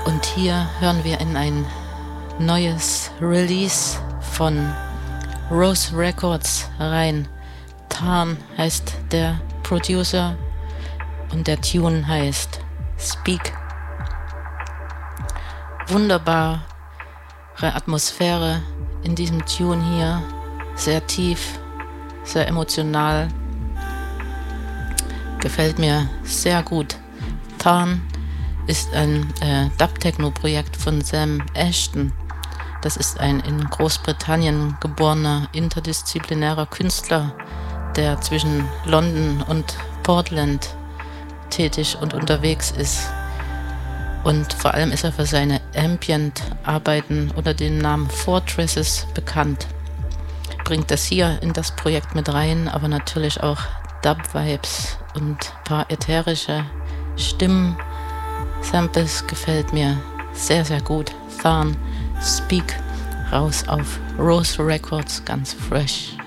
Und hier hören wir in ein neues Release von Rose Records rein. Tarn heißt der Producer und der Tune heißt Speak. Wunderbare Atmosphäre in diesem Tune hier, sehr tief, sehr emotional, gefällt mir sehr gut. Tarn ist ein Dub-Techno-Projekt von Sam Ashton. Das ist ein in Großbritannien geborener interdisziplinärer Künstler, der zwischen London und Portland tätig und unterwegs ist. Und vor allem ist er für seine Ambient-Arbeiten unter dem Namen Fortresses bekannt. Bringt das hier in das Projekt mit rein, aber natürlich auch Dub-Vibes und ein paar ätherische Stimmen. Samples gefällt mir sehr, sehr gut. Tarn, Speak, raus auf Rose Records, ganz fresh.